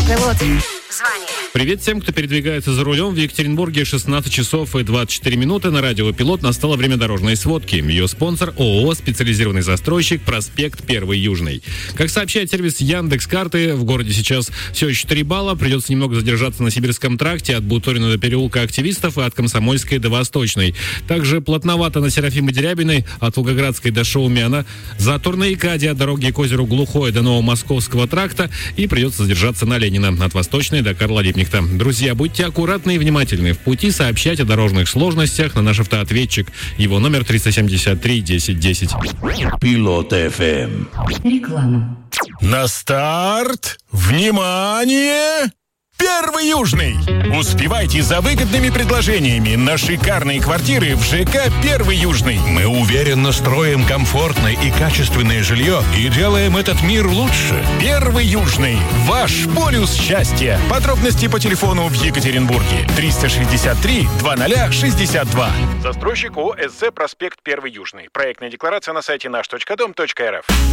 Автопилот. Звони. Привет всем, кто передвигается за рулем. В Екатеринбурге 16 часов и 24 минуты. На радио «Пилот» настало время дорожной сводки. Ее спонсор — ООО «Специализированный застройщик», проспект 1 Южный. Как сообщает сервис Яндекс.Карты, в городе сейчас все еще 3 балла. Придется немного задержаться на Сибирском тракте от Буторина до переулка Активистов и от Комсомольской до Восточной. Также плотновато на Серафима Дерябиной от Волгоградской до Шаумяна. Затор на Икаде от дороги к озеру Глухое до Новомосковского тракта. И придется задержаться на Ленина от Восточной до Карла Липкнехта. Друзья, будьте аккуратны и внимательны. В пути сообщайте о дорожных сложностях на наш автоответчик. Его номер 373 1010. Пилот FM. Реклама. На старт! Внимание! 1 Южный! Успевайте за выгодными предложениями на шикарные квартиры в ЖК 1 Южный. Мы уверенно строим комфортное и качественное жилье и делаем этот мир лучше. 1 Южный. Ваш полюс счастья. Подробности по телефону в Екатеринбурге. 363 2062. Застройщик ООО «СЗ», проспект 1 Южный. Проектная декларация на сайте наш.дом.рф.